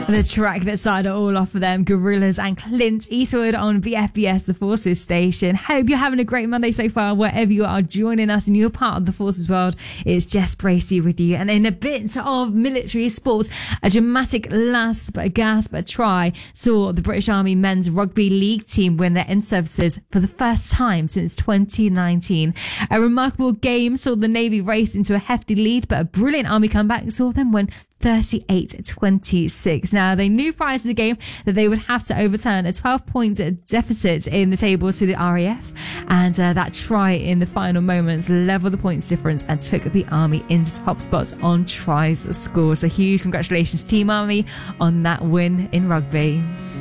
The track that started it all off for them, Gorillaz and Clint Eastwood on BFBS, the Forces station. Hope you're having a great Monday so far, wherever you are joining us and you're part of the Forces world. It's Jess Bracey with you. And in a bit of military sports, a dramatic last but gasp try saw the British Army men's rugby league team win their in-services for the first time since 2019. A remarkable game saw the Navy race into a hefty lead, but a brilliant Army comeback saw them win 38-26. Now, they knew prior to the game that they would have to overturn a 12-point deficit in the table to the RAF, and that try in the final moments leveled the points difference and took the Army into top spots on tries scored. So huge congratulations, Team Army, on that win in rugby.